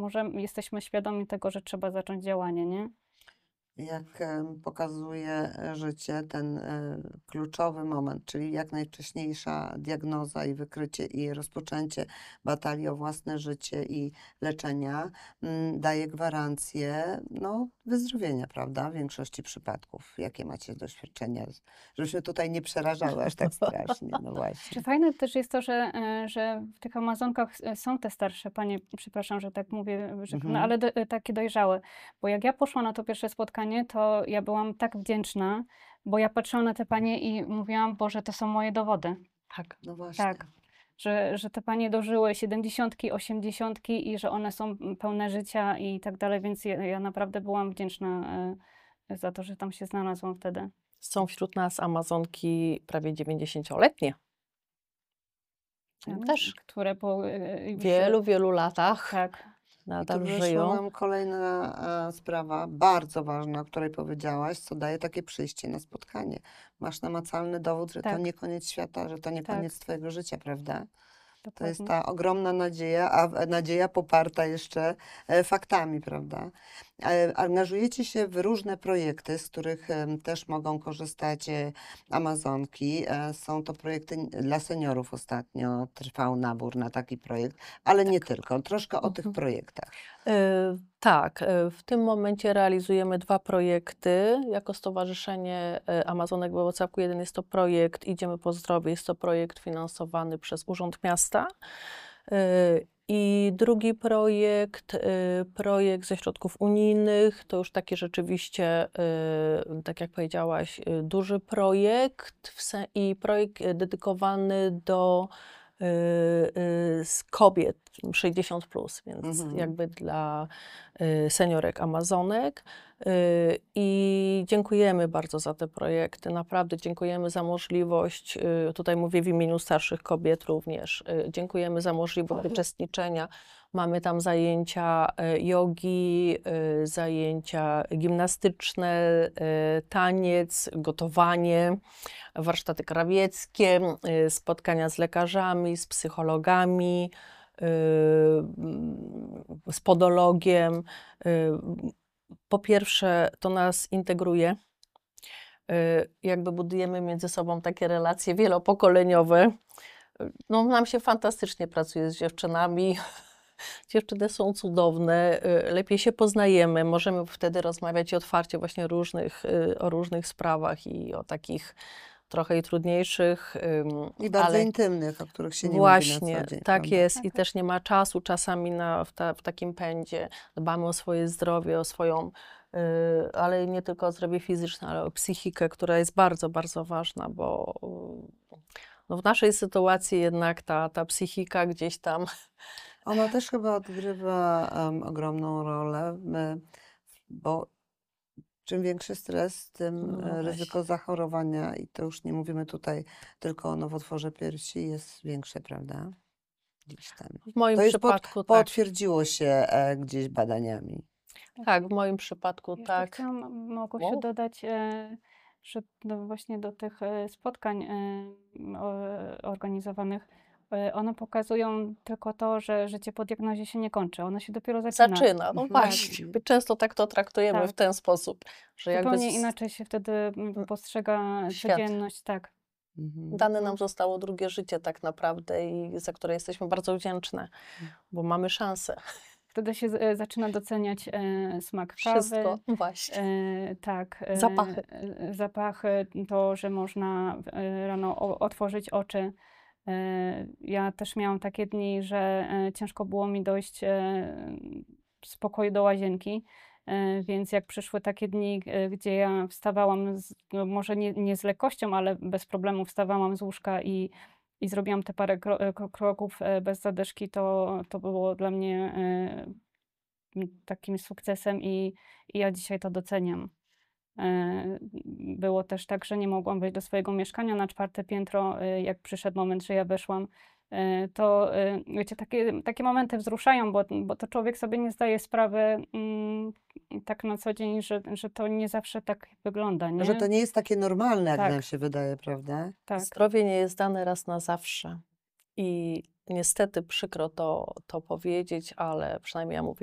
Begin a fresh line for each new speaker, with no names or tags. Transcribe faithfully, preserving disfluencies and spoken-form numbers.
może jesteśmy świadomi tego, że trzeba zacząć działanie, nie?
Jak em, pokazuje życie, ten e, kluczowy moment, czyli jak najwcześniejsza diagnoza i wykrycie i rozpoczęcie batalii o własne życie i leczenia mm, daje gwarancję no, wyzdrowienia, prawda? W większości przypadków. Jakie macie doświadczenia? Żebyśmy tutaj nie przerażały aż tak strasznie, no
Czy
właśnie.
fajne też jest to, że, e, że w tych Amazonkach e, są te starsze panie, przepraszam, że tak mówię, że, no,
Mhm.
ale do, e, takie dojrzałe. Bo jak ja poszłam na to pierwsze spotkanie, to ja byłam tak wdzięczna, bo ja patrzyłam na te panie i mówiłam, Boże, to są moje dowody.
Tak.
No właśnie.
Tak, że, że te panie dożyły siedemdziesiątki, osiemdziesiątki i że one są pełne życia i tak dalej, więc ja, ja naprawdę byłam wdzięczna e, za to, że tam się znalazłam wtedy.
Są wśród nas Amazonki prawie dziewięćdziesięcioletnie.
Tak,
Też
które po e,
w
już,
wielu, wielu latach
tak.
I
nadal
tu wyszła
żyją.
nam kolejna e, sprawa, bardzo ważna, o której powiedziałaś, co daje takie przyjście na spotkanie. Masz namacalny dowód, że to
Tak.
nie koniec świata, że to nie
Tak.
koniec twojego życia, prawda? To jest
Dokładnie.
ta ogromna nadzieja, a w- nadzieja poparta jeszcze e, faktami, prawda? E, Angażujecie się w różne projekty, z których em, też mogą korzystać e, Amazonki. E, Są to projekty n- dla seniorów ostatnio, trwał nabór na taki projekt, ale nie tylko. Troszkę o tych
Mhm.
projektach.
E, Tak, e, w tym momencie realizujemy dwa projekty jako Stowarzyszenie e, Amazonek we Włocławku. Jeden jest to projekt Idziemy po zdrowie, jest to projekt finansowany przez Urząd Miasta. E, I drugi projekt, e, projekt ze środków unijnych, to już taki rzeczywiście, e, tak jak powiedziałaś, e, duży projekt w se- i projekt e, dedykowany do y, y, z kobiet sześćdziesiąt plus, więc
Mhm.
jakby dla y, seniorek Amazonek. Y, I dziękujemy bardzo za te projekty. Naprawdę dziękujemy za możliwość, y, tutaj mówię w imieniu starszych kobiet również, y, dziękujemy za możliwość uczestniczenia. Mamy tam zajęcia y, jogi, y, zajęcia gimnastyczne, y, taniec, gotowanie, warsztaty krawieckie, y, spotkania z lekarzami, z psychologami, y, mm, z podologiem. Y, Po pierwsze, to nas integruje. Y, Jakby budujemy między sobą takie relacje wielopokoleniowe. Y, No, nam się fantastycznie pracuje z dziewczynami. Dziewczyny są cudowne, y, lepiej się poznajemy, możemy wtedy rozmawiać otwarcie właśnie różnych, y, o różnych sprawach i o takich trochę i trudniejszych, ym,
I bardzo
ale
intymnych, o których się nie mówi na
właśnie,
co dzień,
tak
prawda?
jest.
Tak,
I
tak.
też nie ma czasu czasami na, w, ta, w takim pędzie. Dbamy o swoje zdrowie, o swoją, y, ale nie tylko o zdrowie fizyczne, ale o psychikę, która jest bardzo, bardzo ważna, bo y, no w naszej sytuacji jednak ta, ta psychika gdzieś tam.
Ona też chyba odgrywa em, ogromną rolę, my, bo czym większy stres, tym
No
e,
właśnie.
ryzyko zachorowania, i to już nie mówimy tutaj tylko o nowotworze piersi, jest większe, prawda? Gdzieś tam.
W moim
To jest pod,
przypadku tak.
potwierdziło się e, gdzieś badaniami.
Tak, w moim przypadku
Jeszcze
tak.
chciałam, Małgosiu,
Wow.
dodać, e, że do, właśnie do tych e, spotkań e, o- organizowanych, e, one pokazują tylko to, że życie po diagnozie się nie kończy, ono się dopiero zaczyna.
Zaczyna, no
Mhm.
właśnie. My często tak to traktujemy
Tak.
w ten sposób, że jakby
Zupełnie
z-
inaczej się wtedy mm, postrzega
Świat.
codzienność, tak.
Mhm.
dane nam zostało drugie życie tak naprawdę i za które jesteśmy bardzo wdzięczne, bo mamy szansę.
Wtedy się z- e, zaczyna doceniać e, smak
Wszystko,
kawy,
właśnie.
e, tak, e,
Zapachy.
e, zapachy, to, że można e, rano o, otworzyć oczy. E, Ja też miałam takie dni, że e, ciężko było mi dojść e, z pokoju do łazienki, e, więc jak przyszły takie dni, e, gdzie ja wstawałam, z, no może nie, nie z lekkością, ale bez problemu wstawałam z łóżka i, i zrobiłam te parę kro, e, kro- kroków e, bez zadeszki, to, to było dla mnie e, m, takim sukcesem i, i ja dzisiaj to doceniam. E, Było też tak, że nie mogłam wejść do swojego mieszkania na czwarte piętro, e, jak przyszedł moment, że ja weszłam. E, To, e, wiecie, takie, takie momenty wzruszają, bo, bo to człowiek sobie nie zdaje sprawy mm, tak na co dzień, że, że to nie zawsze tak wygląda, nie?
Że to nie jest takie normalne, jak
Tak.
nam się wydaje, prawda?
Tak.
Zdrowie nie jest dane raz na zawsze. I niestety przykro to, to powiedzieć, ale przynajmniej ja mówię